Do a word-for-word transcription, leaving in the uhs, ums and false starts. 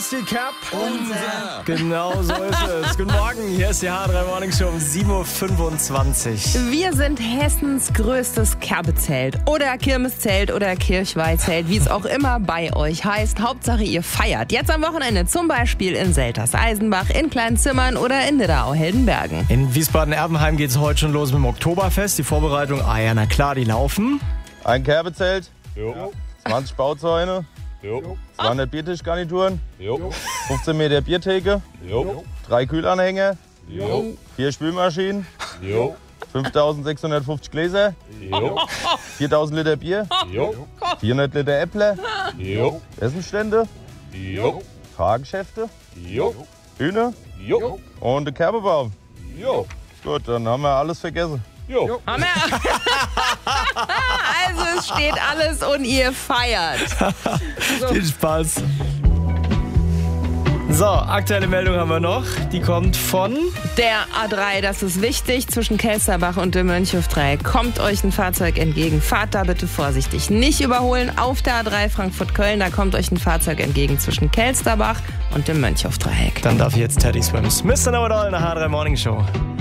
ist die Cap. Unser. Genau so ist es. Guten Morgen, hier ist die H drei Morning Show um sieben Uhr fünfundzwanzig. Wir sind Hessens größtes Kerbezelt oder Kirmeszelt oder Kirchweihzelt, wie es auch immer bei euch heißt. Hauptsache ihr feiert. Jetzt am Wochenende zum Beispiel in Selters-Eisenbach, in Kleinzimmern oder in Nidderau-Heldenbergen. In Wiesbaden-Erbenheim geht es heute schon los mit dem Oktoberfest. Die Vorbereitung, ah ja, na klar, die laufen. Ein Kerbezelt, Jo. zwanzig Bauzäune, Jo. zweihundert Biertischgarnituren, Jo. fünfzehn Meter Biertheke, Jo. drei Kühlanhänger, Jo. vier Spülmaschinen, Jo. fünftausendsechshundertfünfzig Gläser, Jo. viertausend Liter Bier, Jo. vierhundert Liter Äpfel, Jo. Essenstände, Jo. Fahrgeschäfte, Jo. Bühne Jo. und der Kerbebaum. Jo. Gut, dann haben wir alles vergessen. Jo. Haben wir- Also es steht alles und ihr feiert. Viel Spaß. So, aktuelle Meldung haben wir noch. Die kommt von... Der A drei, das ist wichtig, zwischen Kelsterbach und dem Mönchhofdreieck kommt euch ein Fahrzeug entgegen. Fahrt da bitte vorsichtig. Nicht überholen auf der A drei Frankfurt-Köln, da kommt euch ein Fahrzeug entgegen zwischen Kelsterbach und dem Mönchhofdreieck. Dann darf jetzt Teddy Swims. Mister Know It All in der H drei Morning Show.